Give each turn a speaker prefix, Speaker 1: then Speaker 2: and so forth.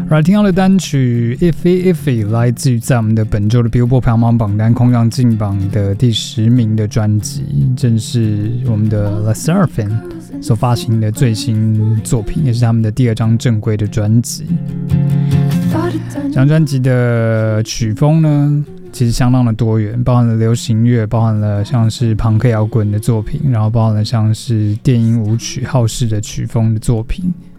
Speaker 1: 来听到的单曲 Iffy Iffy 来自于在我们的本周的 Billboard 排行榜榜单空降进榜的第10名的专辑，正是我们的 LE SSERAFIM 所发行的最新作品，也是他们的第2张正规的专辑。这张专辑的曲风呢，其实相当的多元，包含了流行乐，包含了像是朋克摇滚的作品，然后包含了像是电音舞曲、浩式的曲风的作品，